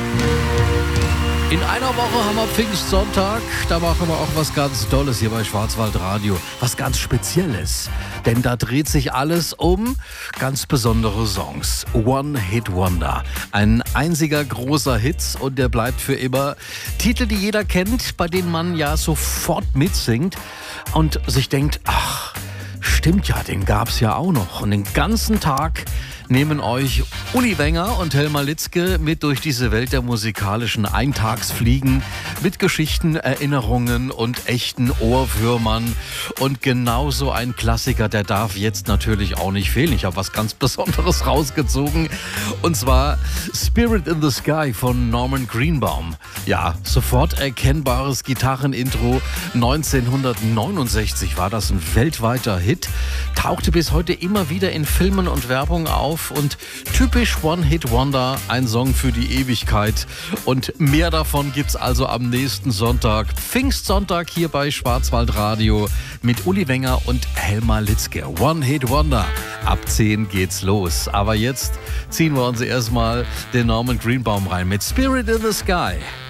In einer Woche haben wir Pfingstsonntag, da machen wir auch was ganz Tolles hier bei Schwarzwaldradio, was ganz Spezielles. Denn da dreht sich alles um ganz besondere Songs. One Hit Wonder, ein einziger großer Hit und der bleibt für immer. Titel, die jeder kennt, bei denen man ja sofort mitsingt und sich denkt, ach, stimmt ja, den gab's ja auch noch. Und den ganzen Tag nehmen euch Uli Wenger und Helma Litzke mit durch diese Welt der musikalischen Eintagsfliegen mit Geschichten, Erinnerungen und echten Ohrwürmern. Und genauso ein Klassiker, der darf jetzt natürlich auch nicht fehlen. Ich habe was ganz Besonderes rausgezogen und zwar Spirit in the Sky von Norman Greenbaum. Ja, sofort erkennbares Gitarrenintro. 1969 war das ein weltweiter Hit, tauchte bis heute immer wieder in Filmen und Werbung auf und typisch One-Hit-Wonder, ein Song für die Ewigkeit. Und mehr davon gibt's also am nächsten Sonntag, Pfingstsonntag hier bei Schwarzwaldradio mit Uli Wenger und Helma Litzke. One-Hit-Wonder. Ab 10 geht's los. Aber jetzt ziehen wir uns erstmal den Norman Greenbaum rein mit Spirit in the Sky.